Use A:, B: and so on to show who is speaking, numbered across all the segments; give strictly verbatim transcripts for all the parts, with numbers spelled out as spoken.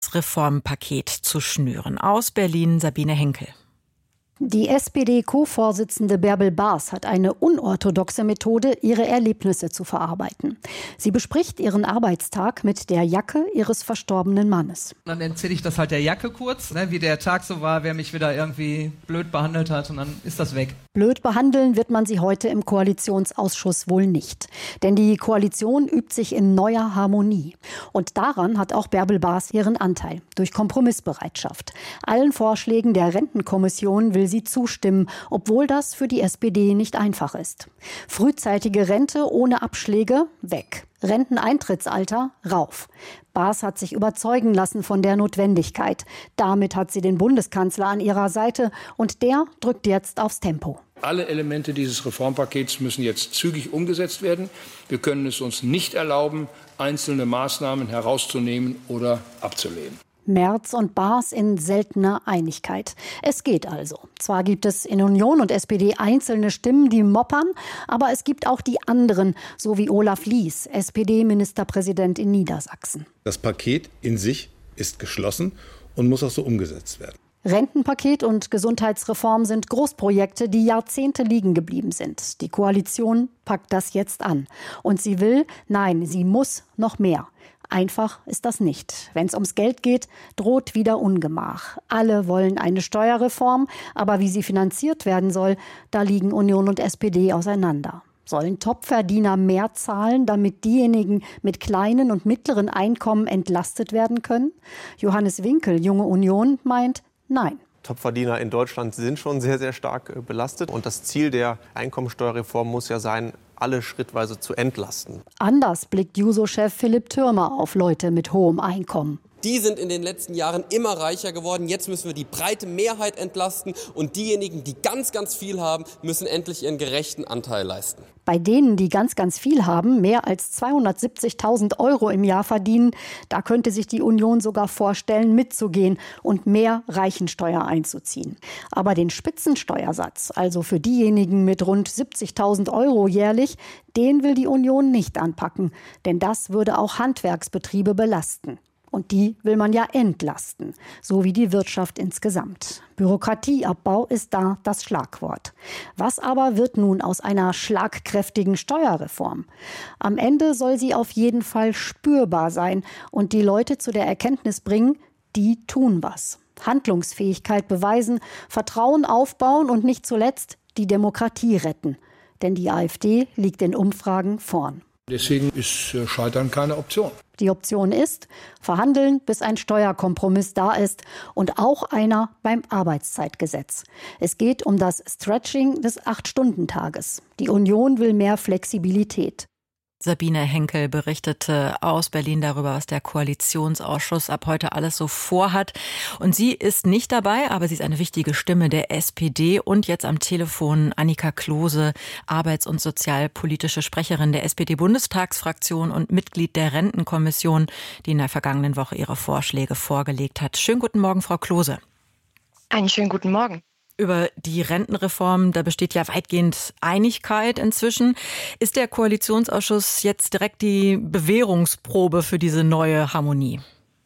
A: neues Reformpaket zu schnüren. Aus Berlin Sabine Henkel.
B: Die S P D-Co-Vorsitzende Bärbel Baas hat eine unorthodoxe Methode, ihre Erlebnisse zu verarbeiten. Sie bespricht ihren Arbeitstag mit der Jacke ihres verstorbenen Mannes.
C: Dann erzähle ich das halt der Jacke kurz, ne, wie der Tag so war, wer mich wieder irgendwie blöd behandelt hat, und dann ist das weg.
B: Blöd behandeln wird man sie heute im Koalitionsausschuss wohl nicht. Denn die Koalition übt sich in neuer Harmonie. Und daran hat auch Bärbel Baas ihren Anteil, durch Kompromissbereitschaft. Allen Vorschlägen der Rentenkommission will sie zustimmen, obwohl das für die S P D nicht einfach ist. Frühzeitige Rente ohne Abschläge weg. Renteneintrittsalter rauf. Baas hat sich überzeugen lassen von der Notwendigkeit. Damit hat sie den Bundeskanzler an ihrer Seite und der drückt jetzt aufs Tempo.
D: Alle Elemente dieses Reformpakets müssen jetzt zügig umgesetzt werden. Wir können es uns nicht erlauben, einzelne Maßnahmen herauszunehmen oder abzulehnen.
B: Merz und Baas in seltener Einigkeit. Es geht also. Zwar gibt es in Union und S P D einzelne Stimmen, die moppern, aber es gibt auch die anderen, so wie Olaf Lies, S P D-Ministerpräsident in Niedersachsen.
E: Das Paket in sich ist geschlossen und muss auch so umgesetzt werden.
B: Rentenpaket und Gesundheitsreform sind Großprojekte, die Jahrzehnte liegen geblieben sind. Die Koalition packt das jetzt an. Und sie will, nein, sie muss noch mehr. Einfach ist das nicht. Wenn es ums Geld geht, droht wieder Ungemach. Alle wollen eine Steuerreform, aber wie sie finanziert werden soll, da liegen Union und S P D auseinander. Sollen Topverdiener mehr zahlen, damit diejenigen mit kleinen und mittleren Einkommen entlastet werden können? Johannes Winkel, Junge Union, meint nein.
F: Topverdiener in Deutschland sind schon sehr, sehr stark belastet. Und das Ziel der Einkommensteuerreform muss ja sein, alle schrittweise zu entlasten.
B: Anders blickt Juso-Chef Philipp Thürmer auf Leute mit hohem Einkommen.
G: Die sind in den letzten Jahren immer reicher geworden. Jetzt müssen wir die breite Mehrheit entlasten. Und diejenigen, die ganz, ganz viel haben, müssen endlich ihren gerechten Anteil leisten.
B: Bei denen, die ganz, ganz viel haben, mehr als zweihundertsiebzigtausend Euro im Jahr verdienen, da könnte sich die Union sogar vorstellen, mitzugehen und mehr Reichensteuer einzuziehen. Aber den Spitzensteuersatz, also für diejenigen mit rund siebzigtausend Euro jährlich, den will die Union nicht anpacken. Denn das würde auch Handwerksbetriebe belasten. Und die will man ja entlasten, so wie die Wirtschaft insgesamt. Bürokratieabbau ist da das Schlagwort. Was aber wird nun aus einer schlagkräftigen Steuerreform? Am Ende soll sie auf jeden Fall spürbar sein und die Leute zu der Erkenntnis bringen, die tun was. Handlungsfähigkeit beweisen, Vertrauen aufbauen und nicht zuletzt die Demokratie retten. Denn die AfD liegt in Umfragen vorn.
D: Deswegen ist Scheitern keine Option.
B: Die Option ist, verhandeln, bis ein Steuerkompromiss da ist und auch einer beim Arbeitszeitgesetz. Es geht um das Stretching des Acht-Stunden-Tages. Die Union will mehr Flexibilität.
A: Sabine Henkel berichtete aus Berlin darüber, was der Koalitionsausschuss ab heute alles so vorhat. Und sie ist nicht dabei, aber sie ist eine wichtige Stimme der S P D. Und jetzt am Telefon Annika Klose, arbeits- und sozialpolitische Sprecherin der S P D-Bundestagsfraktion und Mitglied der Rentenkommission, die in der vergangenen Woche ihre Vorschläge vorgelegt hat. Schönen guten Morgen, Frau Klose.
H: Einen schönen guten Morgen.
A: Über die Rentenreform, da besteht ja weitgehend Einigkeit inzwischen. Ist der Koalitionsausschuss jetzt direkt die Bewährungsprobe für diese neue Harmonie?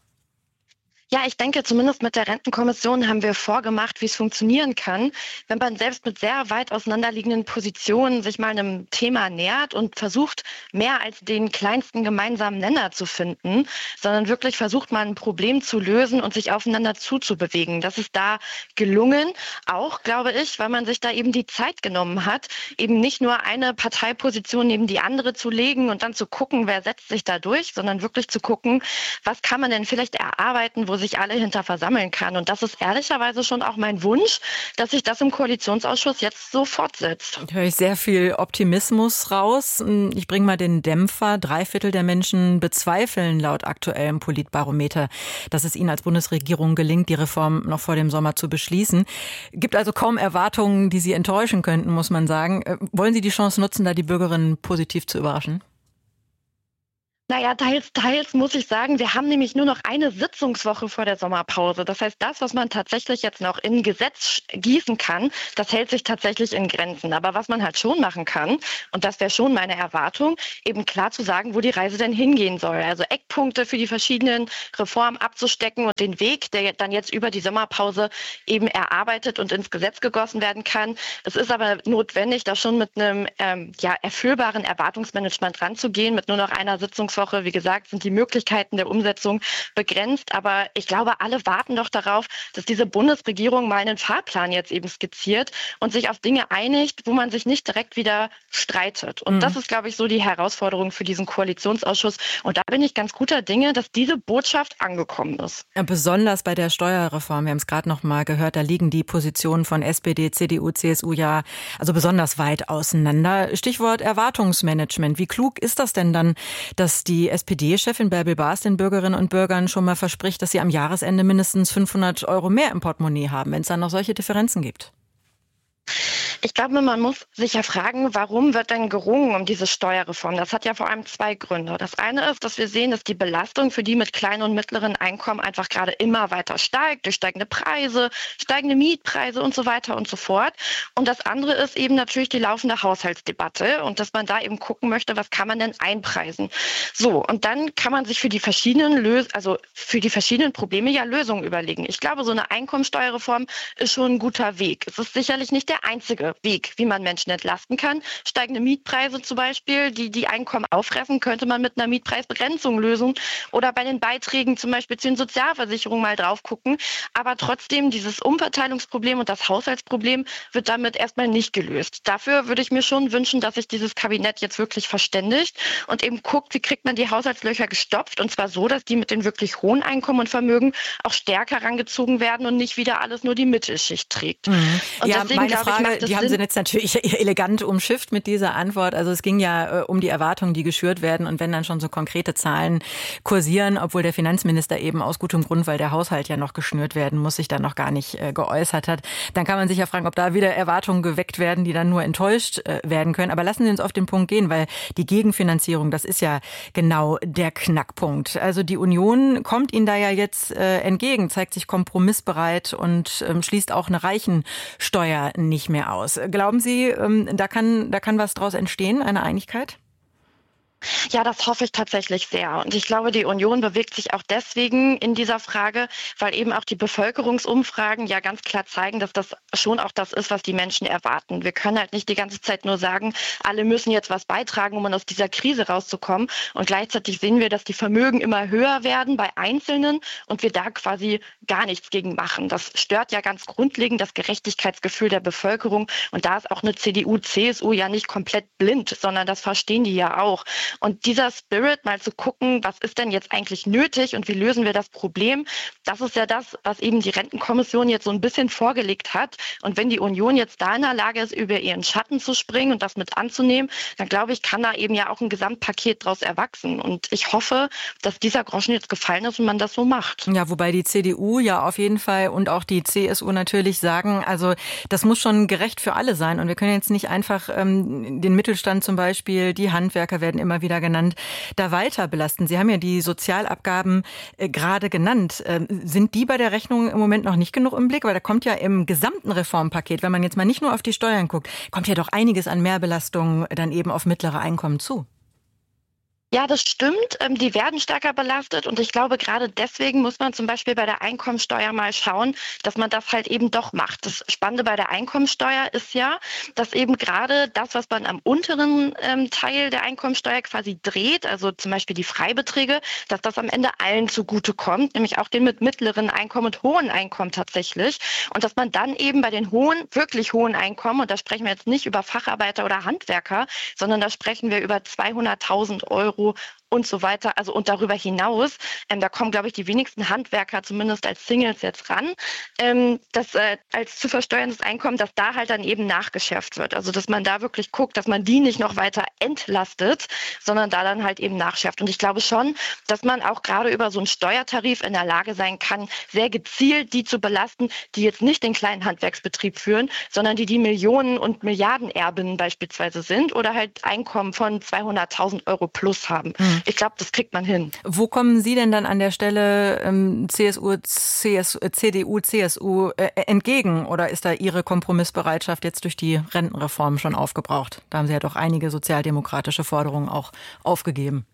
H: Ja, ich denke, zumindest mit der Rentenkommission haben wir vorgemacht, wie es funktionieren kann, wenn man selbst mit sehr weit auseinanderliegenden Positionen sich mal einem Thema nähert und versucht, mehr als den kleinsten gemeinsamen Nenner zu finden, sondern wirklich versucht, mal ein Problem zu lösen und sich aufeinander zuzubewegen. Das ist da gelungen, auch, glaube ich, weil man sich da eben die Zeit genommen hat, eben nicht nur eine Parteiposition neben die andere zu legen und dann zu gucken, wer setzt sich da durch, sondern wirklich zu gucken, was kann man denn vielleicht erarbeiten, wo sich alle hinter versammeln kann. Und das ist ehrlicherweise schon auch mein Wunsch, dass sich das im Koalitionsausschuss jetzt so fortsetzt.
A: Da höre ich sehr viel Optimismus raus. Ich bringe mal den Dämpfer. Drei Viertel der Menschen bezweifeln laut aktuellem Politbarometer, dass es ihnen als Bundesregierung gelingt, die Reform noch vor dem Sommer zu beschließen. Gibt also kaum Erwartungen, die Sie enttäuschen könnten, muss man sagen. Wollen Sie die Chance nutzen, da die Bürgerinnen positiv zu überraschen?
H: Naja, teils, teils muss ich sagen, wir haben nämlich nur noch eine Sitzungswoche vor der Sommerpause. Das heißt, das, was man tatsächlich jetzt noch in Gesetz gießen kann, das hält sich tatsächlich in Grenzen. Aber was man halt schon machen kann, und das wäre schon meine Erwartung, eben klar zu sagen, wo die Reise denn hingehen soll. Also Eckpunkte für die verschiedenen Reformen abzustecken und den Weg, der dann jetzt über die Sommerpause eben erarbeitet und ins Gesetz gegossen werden kann. Es ist aber notwendig, da schon mit einem ähm, ja, erfüllbaren Erwartungsmanagement ranzugehen, mit nur noch einer Sitzungswoche. Wie gesagt, sind die Möglichkeiten der Umsetzung begrenzt. Aber ich glaube, alle warten doch darauf, dass diese Bundesregierung mal einen Fahrplan jetzt eben skizziert und sich auf Dinge einigt, wo man sich nicht direkt wieder streitet. Und mhm. das ist, glaube ich, so die Herausforderung für diesen Koalitionsausschuss. Und da bin ich ganz guter Dinge, dass diese Botschaft angekommen ist.
A: Ja, besonders bei der Steuerreform, wir haben es gerade noch mal gehört, da liegen die Positionen von S P D, C D U, C S U ja also besonders weit auseinander. Stichwort Erwartungsmanagement. Wie klug ist das denn dann, dass die S P D-Chefin Bärbel Baas den Bürgerinnen und Bürgern schon mal verspricht, dass sie am Jahresende mindestens fünfhundert Euro mehr im Portemonnaie haben, wenn es dann noch solche Differenzen gibt?
H: Ich glaube, man muss sich ja fragen, warum wird denn gerungen um diese Steuerreform? Das hat ja vor allem zwei Gründe. Das eine ist, dass wir sehen, dass die Belastung für die mit kleinen und mittleren Einkommen einfach gerade immer weiter steigt, durch steigende Preise, steigende Mietpreise und so weiter und so fort. Und das andere ist eben natürlich die laufende Haushaltsdebatte und dass man da eben gucken möchte, was kann man denn einpreisen? So, und dann kann man sich für die verschiedenen Lös- also für die verschiedenen Probleme ja Lösungen überlegen. Ich glaube, so eine Einkommensteuerreform ist schon ein guter Weg. Es ist sicherlich nicht der einzige Weg, wie man Menschen entlasten kann. Steigende Mietpreise zum Beispiel, die die Einkommen auffressen, könnte man mit einer Mietpreisbegrenzung lösen oder bei den Beiträgen zum Beispiel zu den Sozialversicherungen mal drauf gucken. Aber trotzdem, dieses Umverteilungsproblem und das Haushaltsproblem wird damit erstmal nicht gelöst. Dafür würde ich mir schon wünschen, dass sich dieses Kabinett jetzt wirklich verständigt und eben guckt, wie kriegt man die Haushaltslöcher gestopft, und zwar so, dass die mit den wirklich hohen Einkommen und Vermögen auch stärker rangezogen werden und nicht wieder alles nur die Mittelschicht trägt.
A: Mhm.
H: Und
A: ja,
H: deswegen,
A: meine
H: glaube ich,
A: Frage,
H: macht es
A: die haben
H: Sinn.
A: Sie jetzt natürlich elegant umschifft mit dieser Antwort. Also es ging ja äh, um die Erwartungen, die geschürt werden, und wenn dann schon so konkrete Zahlen kursieren, obwohl der Finanzminister eben aus gutem Grund, weil der Haushalt ja noch geschnürt werden muss, sich da noch gar nicht äh, geäußert hat, dann kann man sich ja fragen, ob da wieder Erwartungen geweckt werden, die dann nur enttäuscht äh, werden können. Aber lassen Sie uns auf den Punkt gehen, weil die Gegenfinanzierung, das ist ja genau der Knackpunkt. Also die Union kommt Ihnen da ja jetzt äh, entgegen, zeigt sich kompromissbereit und ähm, schließt auch eine Reichensteuer nicht mehr aus. Glauben Sie, ähm, da kann, da kann was draus entstehen, eine Einigkeit?
H: Ja, das hoffe ich tatsächlich sehr. Und ich glaube, die Union bewegt sich auch deswegen in dieser Frage, weil eben auch die Bevölkerungsumfragen ja ganz klar zeigen, dass das schon auch das ist, was die Menschen erwarten. Wir können halt nicht die ganze Zeit nur sagen, alle müssen jetzt was beitragen, um aus dieser Krise rauszukommen. Und gleichzeitig sehen wir, dass die Vermögen immer höher werden bei Einzelnen und wir da quasi gar nichts gegen machen. Das stört ja ganz grundlegend das Gerechtigkeitsgefühl der Bevölkerung. Und da ist auch eine C D U, C S U ja nicht komplett blind, sondern das verstehen die ja auch. Und dieser Spirit, mal zu gucken, was ist denn jetzt eigentlich nötig und wie lösen wir das Problem, das ist ja das, was eben die Rentenkommission jetzt so ein bisschen vorgelegt hat. Und wenn die Union jetzt da in der Lage ist, über ihren Schatten zu springen und das mit anzunehmen, dann glaube ich, kann da eben ja auch ein Gesamtpaket draus erwachsen. Und ich hoffe, dass dieser Groschen jetzt gefallen ist und man das so macht.
A: Ja, wobei die C D U ja auf jeden Fall und auch die C S U natürlich sagen, also das muss schon gerecht für alle sein. Und wir können jetzt nicht einfach ähm, den Mittelstand zum Beispiel, die Handwerker werden immer wieder genannt, da weiter belasten. Sie haben ja die Sozialabgaben äh, gerade genannt. Ähm, sind die bei der Rechnung im Moment noch nicht genug im Blick? Weil da kommt ja im gesamten Reformpaket, wenn man jetzt mal nicht nur auf die Steuern guckt, kommt ja doch einiges an Mehrbelastung dann eben auf mittlere Einkommen zu.
H: Ja, das stimmt. Die werden stärker belastet und ich glaube, gerade deswegen muss man zum Beispiel bei der Einkommensteuer mal schauen, dass man das halt eben doch macht. Das Spannende bei der Einkommensteuer ist ja, dass eben gerade das, was man am unteren ähm, Teil der Einkommensteuer quasi dreht, also zum Beispiel die Freibeträge, dass das am Ende allen zugute kommt, nämlich auch den mit mittleren Einkommen und hohen Einkommen tatsächlich. Und dass man dann eben bei den hohen, wirklich hohen Einkommen, und da sprechen wir jetzt nicht über Facharbeiter oder Handwerker, sondern da sprechen wir über zweihunderttausend Euro und so weiter, also und darüber hinaus, ähm, da kommen, glaube ich, die wenigsten Handwerker zumindest als Singles jetzt ran, ähm, das äh, als zu versteuerndes Einkommen, dass da halt dann eben nachgeschärft wird. Also dass man da wirklich guckt, dass man die nicht noch weiter entlastet, sondern da dann halt eben nachschärft. Und ich glaube schon, dass man auch gerade über so einen Steuertarif in der Lage sein kann, sehr gezielt die zu belasten, die jetzt nicht den kleinen Handwerksbetrieb führen, sondern die die Millionen- und Milliardenerbinnen beispielsweise sind oder halt Einkommen von zweihunderttausend Euro plus haben. Mhm. Ich glaube, das kriegt man hin.
A: Wo kommen Sie denn dann an der Stelle ähm, C S U, C S U, C D U, C S U äh, entgegen? Oder ist da Ihre Kompromissbereitschaft jetzt durch die Rentenreform schon aufgebraucht? Da haben Sie ja doch einige sozialdemokratische Forderungen auch aufgegeben.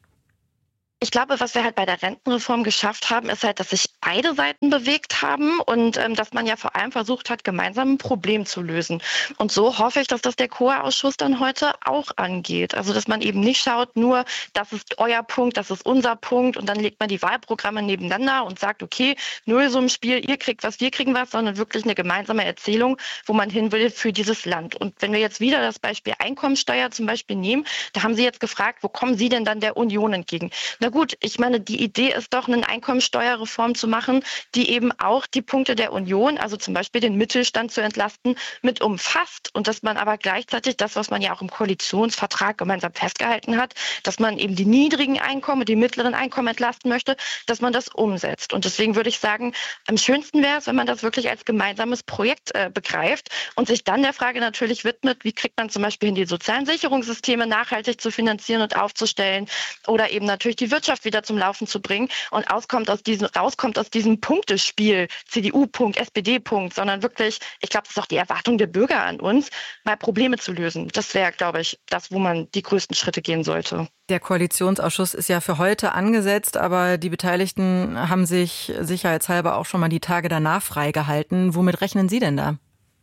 H: Ich glaube, was wir halt bei der Rentenreform geschafft haben, ist halt, dass sich beide Seiten bewegt haben und ähm, dass man ja vor allem versucht hat, gemeinsam ein Problem zu lösen. Und so hoffe ich, dass das der C O A-Ausschuss dann heute auch angeht. Also, dass man eben nicht schaut, nur, das ist euer Punkt, das ist unser Punkt und dann legt man die Wahlprogramme nebeneinander und sagt, okay, Nullsummenspiel, ihr kriegt was, wir kriegen was, sondern wirklich eine gemeinsame Erzählung, wo man hin will für dieses Land. Und wenn wir jetzt wieder das Beispiel Einkommensteuer zum Beispiel nehmen, da haben Sie jetzt gefragt, wo kommen Sie denn dann der Union entgegen? Na gut, ich meine, die Idee ist doch, eine Einkommensteuerreform zu machen, die eben auch die Punkte der Union, also zum Beispiel den Mittelstand zu entlasten, mit umfasst und dass man aber gleichzeitig das, was man ja auch im Koalitionsvertrag gemeinsam festgehalten hat, dass man eben die niedrigen Einkommen, die mittleren Einkommen entlasten möchte, dass man das umsetzt. Und deswegen würde ich sagen, am schönsten wäre es, wenn man das wirklich als gemeinsames Projekt äh, begreift und sich dann der Frage natürlich widmet, wie kriegt man zum Beispiel hin, die sozialen Sicherungssysteme nachhaltig zu finanzieren und aufzustellen oder eben natürlich die Wirtschaft wieder zum Laufen zu bringen und auskommt aus diesem, rauskommt aus diesem Punktespiel, C D U-Punkt, S P D-Punkt, sondern wirklich, ich glaube, das ist auch die Erwartung der Bürger an uns, mal Probleme zu lösen. Das wäre, glaube ich, das, wo man die größten Schritte gehen sollte.
A: Der Koalitionsausschuss ist ja für heute angesetzt, aber die Beteiligten haben sich sicherheitshalber auch schon mal die Tage danach freigehalten. Womit rechnen Sie denn da?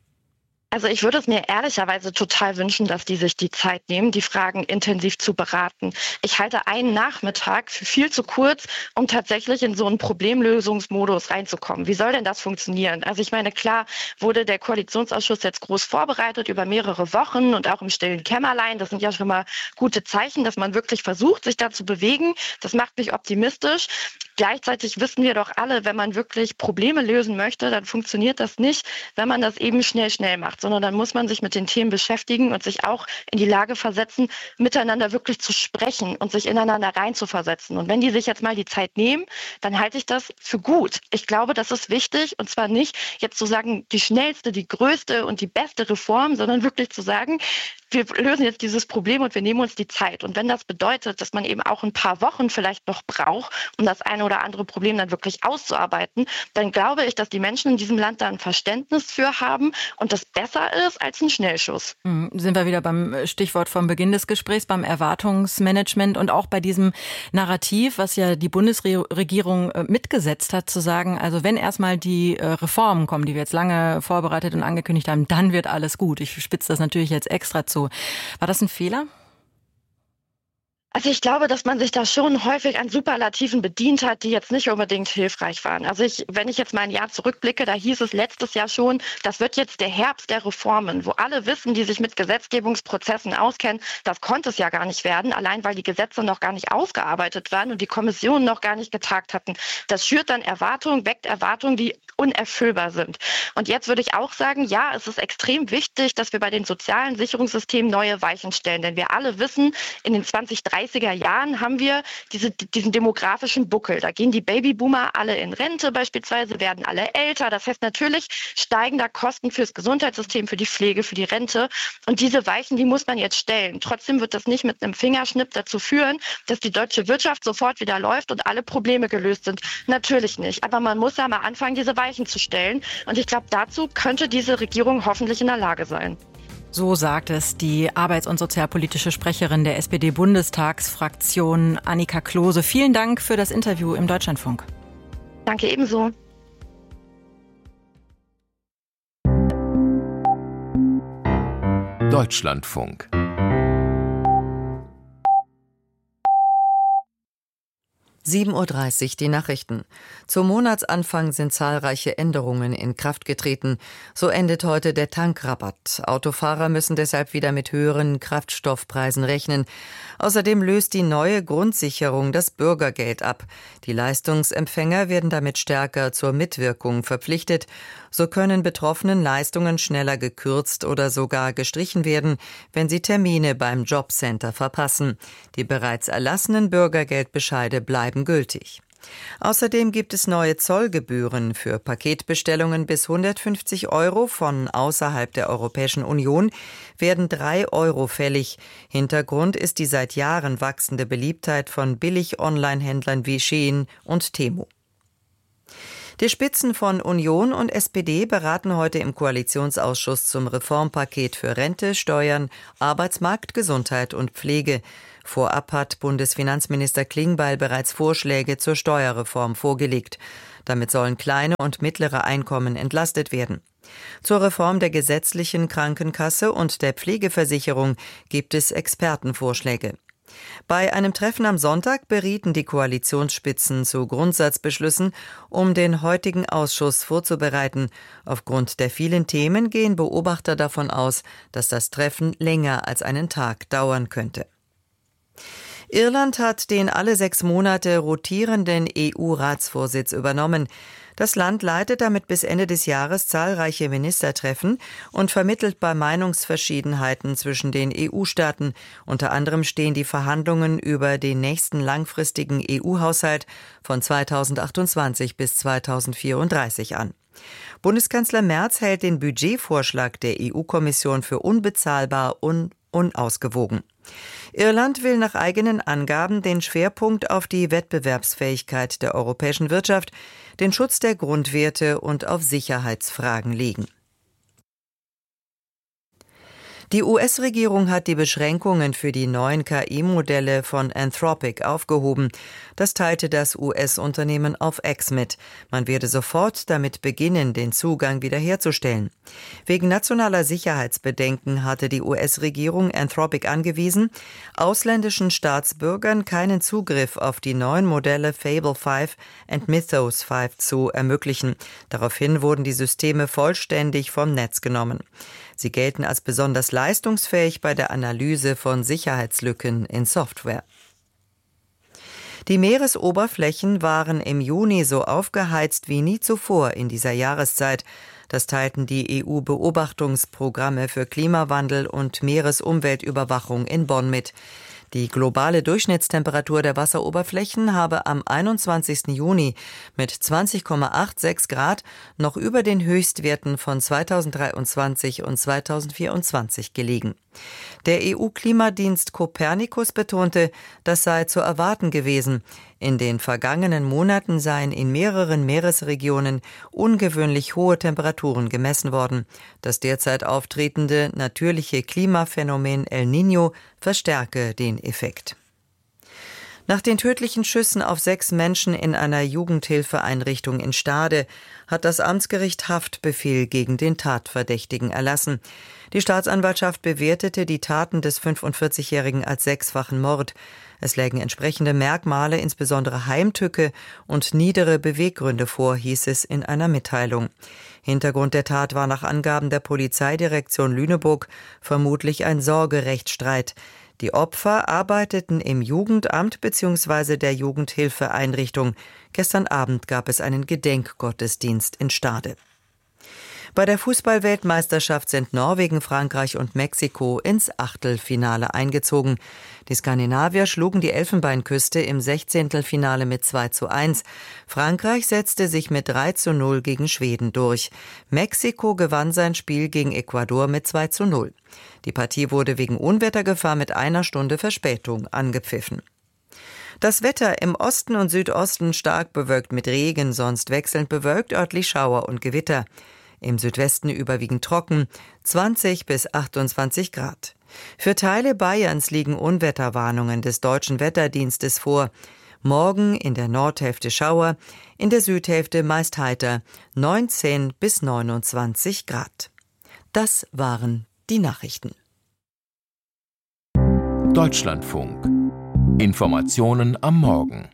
H: Also ich würde es mir ehrlicherweise total wünschen, dass die sich die Zeit nehmen, die Fragen intensiv zu beraten. Ich halte einen Nachmittag für viel zu kurz, um tatsächlich in so einen Problemlösungsmodus reinzukommen. Wie soll denn das funktionieren? Also ich meine, klar wurde der Koalitionsausschuss jetzt groß vorbereitet über mehrere Wochen und auch im stillen Kämmerlein. Das sind ja schon mal gute Zeichen, dass man wirklich versucht, sich da zu bewegen. Das macht mich optimistisch. Gleichzeitig wissen wir doch alle, wenn man wirklich Probleme lösen möchte, dann funktioniert das nicht, wenn man das eben schnell, schnell macht, sondern dann muss man sich mit den Themen beschäftigen und sich auch in die Lage versetzen, miteinander wirklich zu sprechen und sich ineinander reinzuversetzen. Und wenn die sich jetzt mal die Zeit nehmen, dann halte ich das für gut. Ich glaube, das ist wichtig und zwar nicht jetzt zu sagen, die schnellste, die größte und die beste Reform, sondern wirklich zu sagen, wir lösen jetzt dieses Problem und wir nehmen uns die Zeit. Und wenn das bedeutet, dass man eben auch ein paar Wochen vielleicht noch braucht, um das eine oder andere Problem dann wirklich auszuarbeiten, dann glaube ich, dass die Menschen in diesem Land da ein Verständnis für haben und das besser ist als ein Schnellschuss.
A: Mhm. Sind wir wieder beim Stichwort vom Beginn des Gesprächs, beim Erwartungsmanagement und auch bei diesem Narrativ, was ja die Bundesregierung mitgesetzt hat, zu sagen, also wenn erstmal die Reformen kommen, die wir jetzt lange vorbereitet und angekündigt haben, dann wird alles gut. Ich spitze das natürlich jetzt extra zu. War das ein Fehler?
H: Also ich glaube, dass man sich da schon häufig an Superlativen bedient hat, die jetzt nicht unbedingt hilfreich waren. Also ich, wenn ich jetzt mal ein Jahr zurückblicke, da hieß es letztes Jahr schon, das wird jetzt der Herbst der Reformen, wo alle wissen, die sich mit Gesetzgebungsprozessen auskennen, das konnte es ja gar nicht werden, allein weil die Gesetze noch gar nicht ausgearbeitet waren und die Kommissionen noch gar nicht getagt hatten. Das schürt dann Erwartungen, weckt Erwartungen, die unerfüllbar sind. Und jetzt würde ich auch sagen, ja, es ist extrem wichtig, dass wir bei den sozialen Sicherungssystemen neue Weichen stellen, denn wir alle wissen, in den zwanzig dreißiger Jahren haben wir diese, diesen demografischen Buckel. Da gehen die Babyboomer alle in Rente beispielsweise, werden alle älter. Das heißt natürlich steigender Kosten fürs Gesundheitssystem, für die Pflege, für die Rente. Und diese Weichen, die muss man jetzt stellen. Trotzdem wird das nicht mit einem Fingerschnipp dazu führen, dass die deutsche Wirtschaft sofort wieder läuft und alle Probleme gelöst sind. Natürlich nicht. Aber man muss ja mal anfangen, diese Weichen zu stellen. Und ich glaube, dazu könnte diese Regierung hoffentlich in der Lage sein.
A: So sagt es die arbeits- und sozialpolitische Sprecherin der S P D-Bundestagsfraktion Annika Klose. Vielen Dank für das Interview im Deutschlandfunk.
H: Danke ebenso.
I: Deutschlandfunk.
J: sieben Uhr dreißig, die Nachrichten. Zum Monatsanfang sind zahlreiche Änderungen in Kraft getreten. So endet heute der Tankrabatt. Autofahrer müssen deshalb wieder mit höheren Kraftstoffpreisen rechnen. Außerdem löst die neue Grundsicherung das Bürgergeld ab. Die Leistungsempfänger werden damit stärker zur Mitwirkung verpflichtet. So können Betroffenen Leistungen schneller gekürzt oder sogar gestrichen werden, wenn sie Termine beim Jobcenter verpassen. Die bereits erlassenen Bürgergeldbescheide bleiben gültig. Außerdem gibt es neue Zollgebühren für Paketbestellungen bis hundertfünfzig Euro von außerhalb der Europäischen Union werden drei Euro fällig. Hintergrund ist die seit Jahren wachsende Beliebtheit von Billig-Online-Händlern wie Shein und Temu. Die Spitzen von Union und S P D beraten heute im Koalitionsausschuss zum Reformpaket für Rente, Steuern, Arbeitsmarkt, Gesundheit und Pflege. Vorab hat Bundesfinanzminister Klingbeil bereits Vorschläge zur Steuerreform vorgelegt. Damit sollen kleine und mittlere Einkommen entlastet werden. Zur Reform der gesetzlichen Krankenkasse und der Pflegeversicherung gibt es Expertenvorschläge. Bei einem Treffen am Sonntag berieten die Koalitionsspitzen zu Grundsatzbeschlüssen, um den heutigen Ausschuss vorzubereiten. Aufgrund der vielen Themen gehen Beobachter davon aus, dass das Treffen länger als einen Tag dauern könnte. Irland hat den alle sechs Monate rotierenden E U-Ratsvorsitz übernommen. Das Land leitet damit bis Ende des Jahres zahlreiche Ministertreffen und vermittelt bei Meinungsverschiedenheiten zwischen den E U-Staaten. Unter anderem stehen die Verhandlungen über den nächsten langfristigen E U-Haushalt von zweitausendachtundzwanzig bis zweitausendvierunddreißig an. Bundeskanzler Merz hält den Budgetvorschlag der E U-Kommission für unbezahlbar und unausgewogen. Irland will nach eigenen Angaben den Schwerpunkt auf die Wettbewerbsfähigkeit der europäischen Wirtschaft, den Schutz der Grundwerte und auf Sicherheitsfragen legen. Die U S-Regierung hat die Beschränkungen für die neuen K I-Modelle von Anthropic aufgehoben. Das teilte das U S-Unternehmen auf X mit. Man werde sofort damit beginnen, den Zugang wiederherzustellen. Wegen nationaler Sicherheitsbedenken hatte die U S-Regierung Anthropic angewiesen, ausländischen Staatsbürgern keinen Zugriff auf die neuen Modelle Fable fünf und Mythos fünf zu ermöglichen. Daraufhin wurden die Systeme vollständig vom Netz genommen. Sie gelten als besonders leistungsfähig bei der Analyse von Sicherheitslücken in Software. Die Meeresoberflächen waren im Juni so aufgeheizt wie nie zuvor in dieser Jahreszeit. Das teilten die E U-Beobachtungsprogramme für Klimawandel und Meeresumweltüberwachung in Bonn mit. Die globale Durchschnittstemperatur der Wasseroberflächen habe am einundzwanzigsten Juni mit zwanzig Komma sechsundachtzig Grad noch über den Höchstwerten von zweitausenddreiundzwanzig und zweitausendvierundzwanzig gelegen. Der E U-Klimadienst Copernicus betonte, das sei zu erwarten gewesen. In den vergangenen Monaten seien in mehreren Meeresregionen ungewöhnlich hohe Temperaturen gemessen worden. Das derzeit auftretende natürliche Klimaphänomen El Niño verstärke den Effekt. Nach den tödlichen Schüssen auf sechs Menschen in einer Jugendhilfeeinrichtung in Stade hat das Amtsgericht Haftbefehl gegen den Tatverdächtigen erlassen. Die Staatsanwaltschaft bewertete die Taten des fünfundvierzigjährigen als sechsfachen Mord. Es lägen entsprechende Merkmale, insbesondere Heimtücke und niedere Beweggründe vor, hieß es in einer Mitteilung. Hintergrund der Tat war nach Angaben der Polizeidirektion Lüneburg vermutlich ein Sorgerechtsstreit. Die Opfer arbeiteten im Jugendamt bzw. der Jugendhilfeeinrichtung. Gestern Abend gab es einen Gedenkgottesdienst in Stade. Bei der Fußball-Weltmeisterschaft sind Norwegen, Frankreich und Mexiko ins Achtelfinale eingezogen. Die Skandinavier schlugen die Elfenbeinküste im Sechzehntelfinale mit zwei zu eins. Frankreich setzte sich mit drei zu null gegen Schweden durch. Mexiko gewann sein Spiel gegen Ecuador mit zwei zu null. Die Partie wurde wegen Unwettergefahr mit einer Stunde Verspätung angepfiffen. Das Wetter im Osten und Südosten stark bewölkt mit Regen, sonst wechselnd bewölkt, örtlich Schauer und Gewitter. Im Südwesten überwiegend trocken, zwanzig bis achtundzwanzig Grad. Für Teile Bayerns liegen Unwetterwarnungen des Deutschen Wetterdienstes vor. Morgen in der Nordhälfte Schauer, in der Südhälfte meist heiter, neunzehn bis neunundzwanzig Grad. Das waren die Nachrichten.
I: Deutschlandfunk. Informationen am Morgen.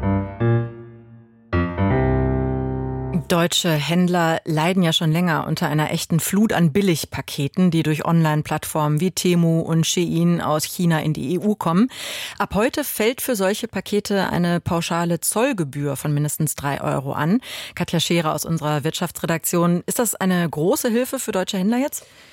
A: Deutsche Händler leiden ja schon länger unter einer echten Flut an Billigpaketen, die durch Online-Plattformen wie Temu und Shein aus China in die E U kommen. Ab heute fällt für solche Pakete eine pauschale Zollgebühr von mindestens drei Euro an. Katja Scherer aus unserer Wirtschaftsredaktion, ist das eine große Hilfe für deutsche Händler jetzt?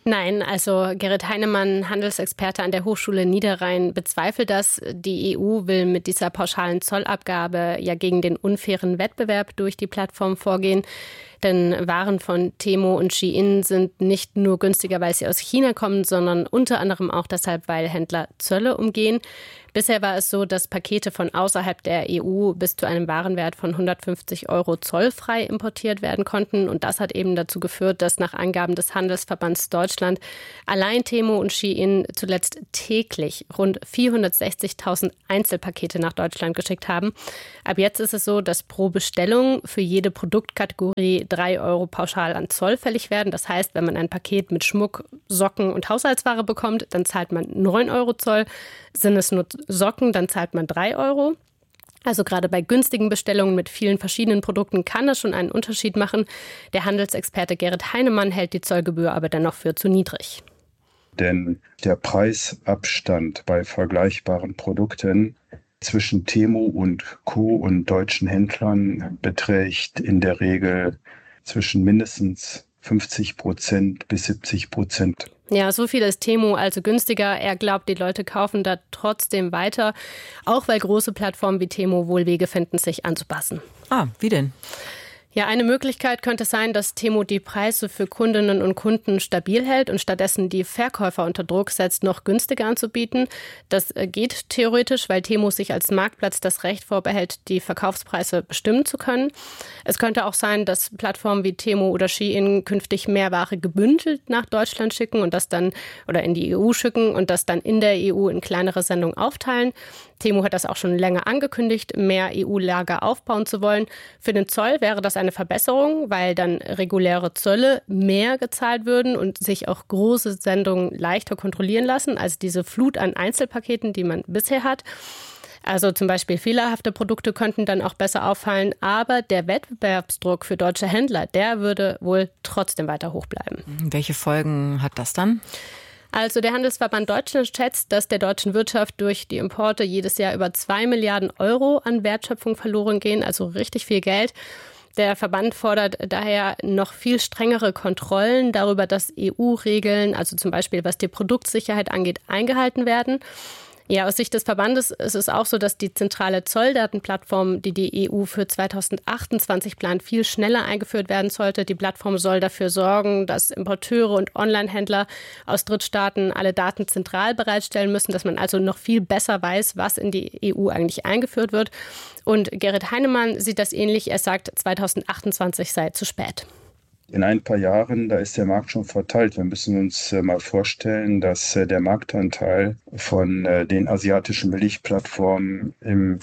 K: Nein, also Gerrit Heinemann, Handelsexperte an der Hochschule Niederrhein, bezweifelt das. Die E U will mit dieser pauschalen Zollabgabe ja gegen den unfairen Wettbewerb durch die Plattform vorgehen. Denn Waren von Temu und Shein sind nicht nur günstiger, weil sie aus China kommen, sondern unter anderem auch deshalb, weil Händler Zölle umgehen. Bisher war es so, dass Pakete von außerhalb der E U bis zu einem Warenwert von hundertfünfzig Euro zollfrei importiert werden konnten. Und das hat eben dazu geführt, dass nach Angaben des Handelsverbands Deutschland allein Temu und Shein zuletzt täglich rund vierhundertsechzigtausend Einzelpakete nach Deutschland geschickt haben. Ab jetzt ist es so, dass pro Bestellung für jede Produktkategorie drei Euro pauschal an Zoll fällig werden. Das heißt, wenn man ein Paket mit Schmuck, Socken und Haushaltsware bekommt, dann zahlt man neun Euro Zoll. Sind es nur Socken, dann zahlt man drei Euro. Also gerade bei günstigen Bestellungen mit vielen verschiedenen Produkten kann das schon einen Unterschied machen. Der Handelsexperte Gerrit Heinemann hält die Zollgebühr aber dennoch für zu niedrig.
L: Denn der Preisabstand bei vergleichbaren Produkten zwischen Temu und Co. und deutschen Händlern beträgt in der Regel zwischen mindestens fünfzig Prozent bis siebzig Prozent.
K: Ja, so viel ist Temu also günstiger. Er glaubt, die Leute kaufen da trotzdem weiter, auch weil große Plattformen wie Temu wohl Wege finden, sich anzupassen.
A: Ah, wie denn?
K: Ja, eine Möglichkeit könnte sein, dass Temu die Preise für Kundinnen und Kunden stabil hält und stattdessen die Verkäufer unter Druck setzt, noch günstiger anzubieten. Das geht theoretisch, weil Temu sich als Marktplatz das Recht vorbehält, die Verkaufspreise bestimmen zu können. Es könnte auch sein, dass Plattformen wie Temu oder Shein künftig mehr Ware gebündelt nach Deutschland schicken und das dann oder in die E U schicken und das dann in der E U in kleinere Sendungen aufteilen. Temu hat das auch schon länger angekündigt, mehr E U-Lager aufbauen zu wollen. Für den Zoll wäre das eine Verbesserung, weil dann reguläre Zölle mehr gezahlt würden und sich auch große Sendungen leichter kontrollieren lassen, als diese Flut an Einzelpaketen, die man bisher hat. Also zum Beispiel fehlerhafte Produkte könnten dann auch besser auffallen, aber der Wettbewerbsdruck für deutsche Händler, der würde wohl trotzdem weiter hoch bleiben.
A: Welche Folgen hat das dann?
K: Also der Handelsverband Deutschland schätzt, dass der deutschen Wirtschaft durch die Importe jedes Jahr über zwei Milliarden Euro an Wertschöpfung verloren gehen, also richtig viel Geld. Der Verband fordert daher noch viel strengere Kontrollen darüber, dass E U-Regeln, also zum Beispiel was die Produktsicherheit angeht, eingehalten werden. Ja, aus Sicht des Verbandes ist es auch so, dass die zentrale Zolldatenplattform, die die E U für zweitausendachtundzwanzig plant, viel schneller eingeführt werden sollte. Die Plattform soll dafür sorgen, dass Importeure und Onlinehändler aus Drittstaaten alle Daten zentral bereitstellen müssen, dass man also noch viel besser weiß, was in die E U eigentlich eingeführt wird. Und Gerrit Heinemann sieht das ähnlich. Er sagt, zweitausendachtundzwanzig sei zu spät.
L: In ein paar Jahren, da ist der Markt schon verteilt. Wir müssen uns äh, mal vorstellen, dass äh, der Marktanteil von äh, den asiatischen Billigplattformen im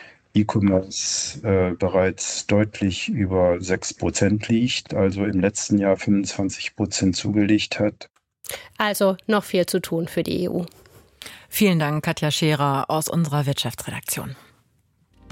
L: E-Commerce äh, bereits deutlich über sechs Prozent liegt, also im letzten Jahr fünfundzwanzig Prozent zugelegt hat.
K: Also noch viel zu tun für die E U.
A: Vielen Dank, Katja Scherer aus unserer Wirtschaftsredaktion.